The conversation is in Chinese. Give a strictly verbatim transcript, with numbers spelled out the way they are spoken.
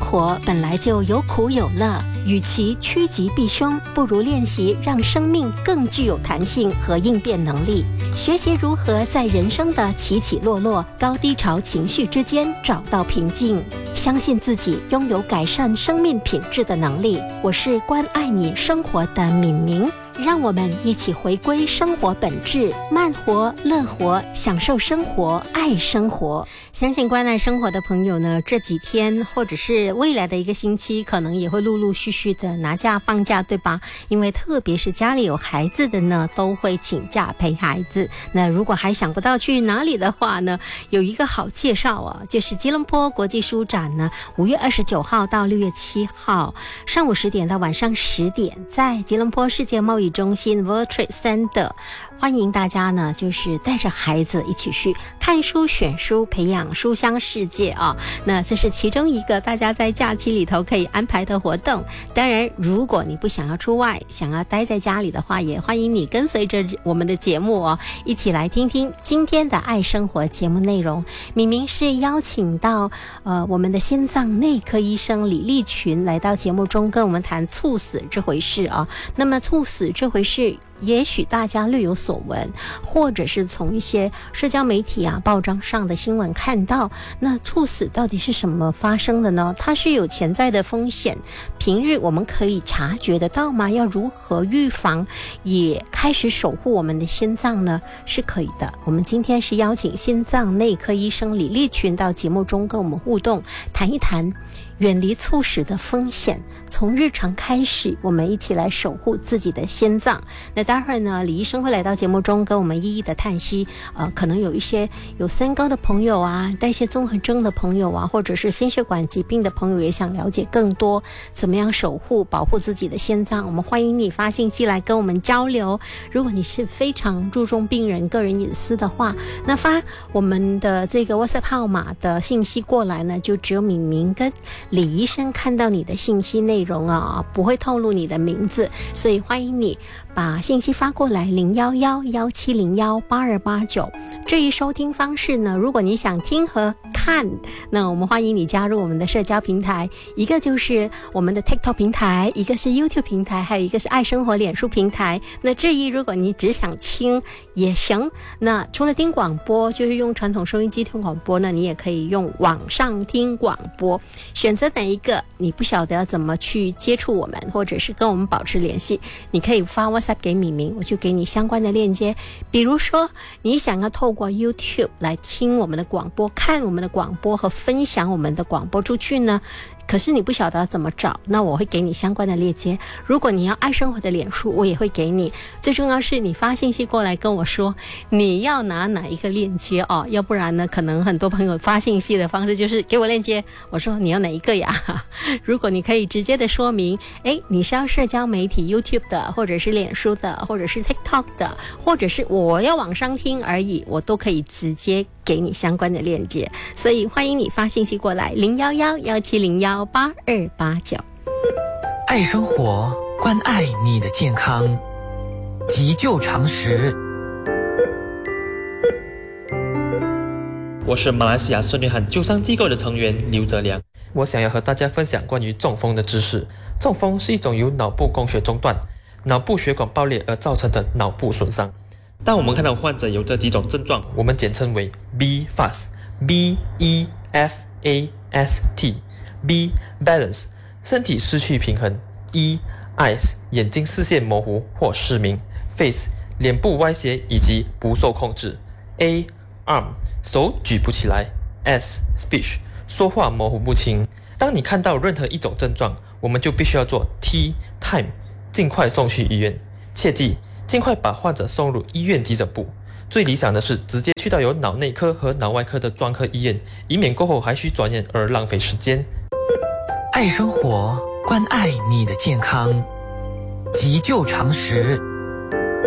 活本来就有苦有乐，与其趋吉避凶，不如练习让生命更具有弹性和应变能力，学习如何在人生的起起落落、高低潮情绪之间找到平静，相信自己拥有改善生命品质的能力。我是关爱你生活的敏明，让我们一起回归生活本质，慢活、乐活，享受生活，爱生活。相信关爱生活的朋友呢，这几天或者是未来的一个星期，可能也会陆陆续续的拿假放假，对吧？因为特别是家里有孩子的呢，都会请假陪孩子。那如果还想不到去哪里的话呢，有一个好介绍啊，就是吉隆坡国际书展呢，五月二十九号到六月七号，上午十点到晚上十点，在吉隆坡世界贸易中心 World Trade Center， 欢迎大家呢，就是带着孩子一起去看书、选书，培养书香世界啊。那这是其中一个大家在假期里头可以安排的活动。当然，如果你不想要出外，想要待在家里的话，也欢迎你跟随着我们的节目哦，一起来听听今天的爱生活节目内容。明明是邀请到呃我们的心脏内科医生李立群来到节目中跟我们谈猝死这回事啊。那么猝死这回事，也许大家略有所闻，或者是从一些社交媒体啊、报章上的新闻看到，那猝死到底是什么发生的呢？它是有潜在的风险，平日我们可以察觉得到吗？要如何预防，也开始守护我们的心脏呢？是可以的。我们今天是邀请心脏内科医生李立群到节目中跟我们互动，谈一谈远离猝死的风险，从日常开始，我们一起来守护自己的心脏。那待会儿呢，李医生会来到节目中跟我们一一的叹息，呃，可能有一些有三高的朋友啊，代谢综合征的朋友啊，或者是心血管疾病的朋友，也想了解更多怎么样守护、保护自己的心脏。我们欢迎你发信息来跟我们交流。如果你是非常注重病人个人隐私的话，那发我们的这个 WhatsApp 号码的信息过来呢，就只有敏明跟李医生看到你的信息内容啊，不会透露你的名字，所以欢迎你把信息发过来零一一一七零一八二八九。至于收听方式呢，如果你想听和看，那我们欢迎你加入我们的社交平台，一个就是我们的 TikTok 平台，一个是 YouTube 平台，还有一个是爱生活脸书平台。那至于如果你只想听也行，那除了听广播，就是用传统收音机听广播呢，你也可以用网上听广播。选择哪一个你不晓得要怎么去接触我们，或者是跟我们保持联系，你可以发 WhatsApp 给敏明，我就给你相关的链接。比如说你想要透过 YouTube 来听我们的广播，看我们的广播和分享我们的广播出去呢，可是你不晓得怎么找，那我会给你相关的链接。如果你要爱生活的脸书，我也会给你。最重要是你发信息过来跟我说你要拿哪一个链接哦，要不然呢，可能很多朋友发信息的方式就是给我链接，我说你要哪一个呀？如果你可以直接的说明，诶，你是要社交媒体 YouTube 的，或者是脸书的，或者是 TikTok 的，或者是我要网上听而已，我都可以直接给你相关的链接。所以欢迎你发信息过来零一一一七零一八二八九。 爱生活，关爱你的健康，急救常识。 我是马来西亚孙女汉救伤机构的成员刘哲良，我想要和大家分享关于中风的知识。中风是一种由脑部供血中断、脑部血管爆裂而造成的脑部损伤。当我们看到患者有这几种症状，我们简称为 B F A S T B E F A S T。B balance 身体失去平衡。E eyes 眼睛视线模糊或失明。Face 脸部歪斜以及不受控制。A arm 手举不起来。S speech 说话模糊不清。当你看到任何一种症状，我们就必须要做 T time 尽快送去医院。切记尽快把患者送入医院急诊部，最理想的是直接去到有脑内科和脑外科的专科医院，以免过后还需转院而浪费时间。 爱生活，关爱你的健康，急救常识。